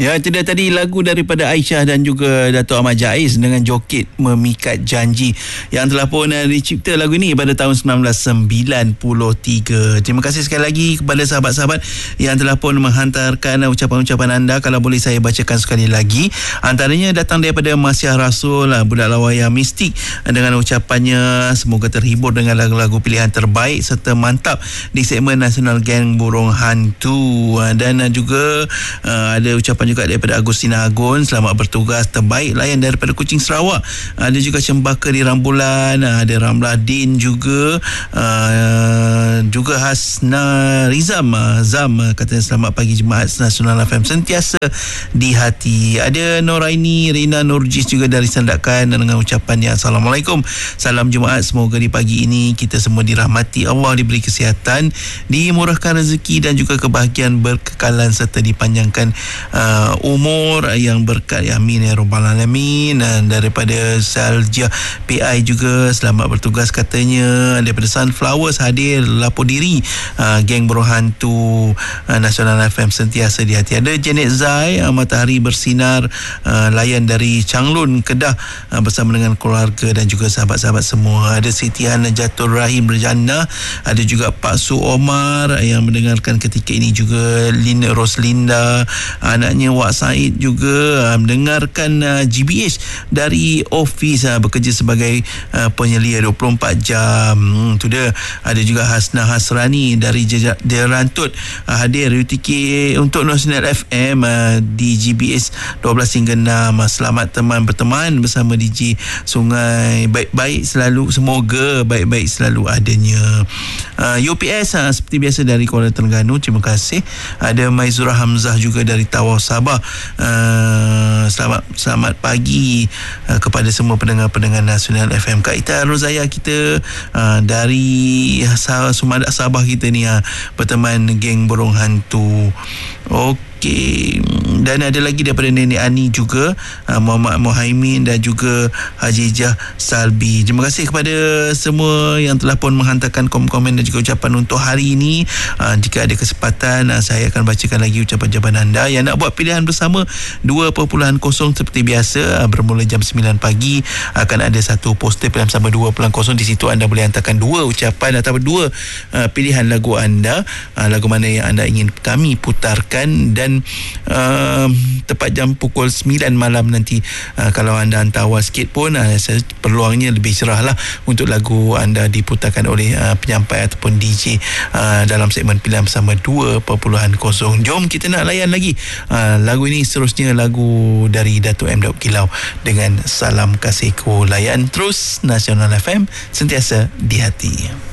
Ya, itu dia tadi lagu daripada Aisyah dan juga Dato' Ahmad Jaiz dengan joget Memikat Janji yang telah pun dicipta lagu ini pada tahun 1993. Terima kasih sekali lagi kepada sahabat-sahabat yang telah pun menghantarkan ucapan-ucapan anda. Kalau boleh saya bacakan sekali lagi. Antaranya datang daripada Masyiah Rasul, budak lawaya mistik, dengan ucapannya semoga terhibur dengan lagu-lagu pilihan terbaik serta mantap di segmen Nasional Geng Burung Hantu. Dan juga ada ucapan juga daripada Agustina Agun, selamat bertugas, terbaik layan daripada Kuching Sarawak. Ada juga Cempaka di Rambulan, ada Ramlah Din juga, juga Hasna Rizam Zam katanya selamat pagi Jemaat Nasional FM sentiasa di hati. Ada Noraini Rina Nurjis juga dari Sandakan dengan ucapannya Assalamualaikum, salam Jumaat, semoga di pagi ini kita semua dirahmati Allah, diberi kesihatan, dimurahkan rezeki dan juga kebahagiaan berkekalan serta dipanjangkan umur yang berkat, ya amin ya rabbal alamin. Dan daripada Salja PI juga selamat bertugas katanya. Daripada Sunflowers hadir lapor diri, Geng Burung Hantu Nasional FM sentiasa di hati. Ada Janet Zai, matahari bersinar, layan dari Changlun Kedah bersama dengan keluarga dan juga sahabat-sahabat semua. Ada Siti Hana Jatul Rahim Berjana, ada juga Pak Su Omar yang mendengarkan ketika ini juga. Lina Roslinda, anaknya Wak Said juga mendengarkan GBH dari office, bekerja sebagai penyelia 24 jam. Tu dia. Ada juga Hasna Hasrani dari Derantut, hadir UTK untuk Nasional FM di GBH 12 hingga 6. Selamat teman berteman bersama DJ Sungai, baik-baik selalu, semoga baik-baik selalu adanya. UPS seperti biasa dari Kuala Terengganu, terima kasih. Ada Maizura Hamzah juga dari Tawau Sabah. Selamat pagi kepada semua pendengar-pendengar Nasional FM. Kak Ita Rozaya kita dari Sumadak Sabah kita ni berteman Geng Burung Hantu. Okey. Dan ada lagi daripada Nenek Ani juga, Muhammad Muhaimin dan juga Haji Jah Salbi. Terima kasih kepada semua yang telah pun menghantarkan komen-komen dan juga ucapan untuk hari ini. Jika ada kesempatan, saya akan bacakan lagi ucapan-ucapan anda. Yang nak buat pilihan bersama 2.0 seperti biasa, bermula jam 9 pagi akan ada satu poster pilihan bersama 2.0. Di situ anda boleh hantarkan 2 ucapan atau 2 pilihan lagu anda, lagu mana yang anda ingin kami putarkan. Dan tepat jam pukul 9 malam nanti, kalau anda hantar awal sikit pun, peluangnya lebih cerah lah untuk lagu anda diputarkan oleh penyampai ataupun DJ dalam segmen pilihan bersama 2.0. Jom kita nak layan lagi lagu ini. Seterusnya lagu dari Dato' M. Daud Kilau dengan Salam Kasihku. Layan terus Nasional FM sentiasa di hati.